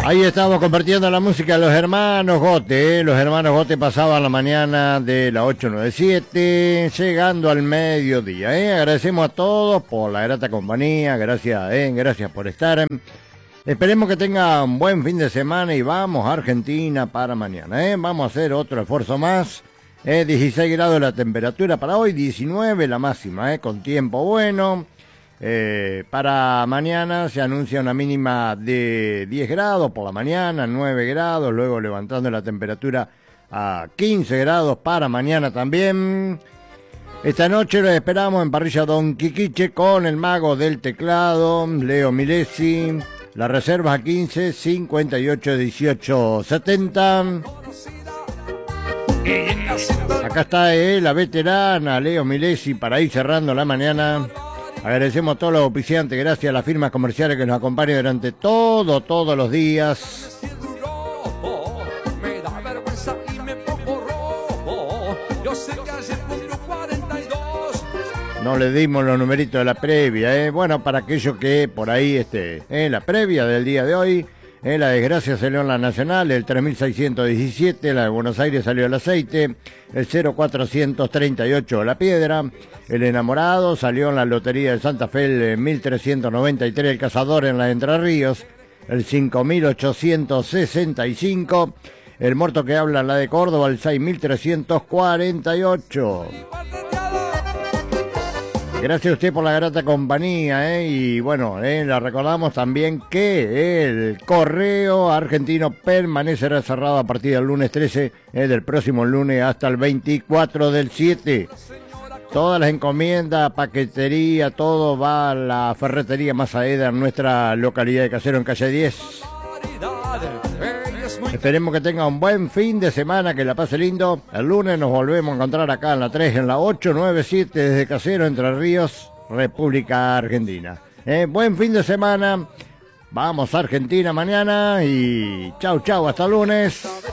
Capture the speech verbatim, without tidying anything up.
Ahí estamos compartiendo la música de los hermanos Gote, ¿eh? Los hermanos Gote pasaban la mañana de la ocho noventa y siete, llegando al mediodía, ¿eh? Agradecemos a todos por la grata compañía, gracias, ¿eh? Gracias por estar. Esperemos que tengan un buen fin de semana y vamos a Argentina para mañana, ¿eh? Vamos a hacer otro esfuerzo más, ¿eh? dieciséis grados la temperatura para hoy, diecinueve la máxima, ¿eh? Con tiempo bueno. Eh, para mañana se anuncia una mínima de diez grados por la mañana, nueve grados, luego levantando la temperatura a quince grados para mañana también. Esta noche lo esperamos en Parrilla Don Quiquiche con el mago del teclado, Leo Milesi. Las reservas a quince, cincuenta y ocho, dieciocho, setenta. Acá está eh, la veterana Leo Milesi para ir cerrando la mañana. Agradecemos a todos los auspiciantes, gracias a las firmas comerciales que nos acompañan durante todo, todos los días. No le dimos los numeritos de la previa, ¿eh? Bueno, para aquellos que por ahí, este, eh, la previa del día de hoy, eh, la desgracia salió en la Nacional, el tres mil seiscientos diecisiete, la de Buenos Aires salió el aceite, el cero cuatrocientos treinta y ocho la piedra, el enamorado salió en la Lotería de Santa Fe el mil trescientos noventa y tres, el cazador en la de Entre Ríos, el cinco mil ochocientos sesenta y cinco, el muerto que habla en la de Córdoba, el seis mil trescientos cuarenta y ocho. Gracias a usted por la grata compañía, ¿eh? Y bueno, ¿eh? Le recordamos también que el correo argentino permanecerá cerrado a partir del lunes trece, ¿eh? Del próximo lunes hasta el veinticuatro del siete. Todas las encomiendas, paquetería, todo va a la ferretería Masaeda en nuestra localidad de Casero, en calle diez. Esperemos que tenga un buen fin de semana, que la pase lindo. El lunes nos volvemos a encontrar acá en la tres, en la ocho noventa y siete, desde Casero, Entre Ríos, República Argentina. Eh, buen fin de semana. Vamos a Argentina mañana y chau, chau, hasta lunes.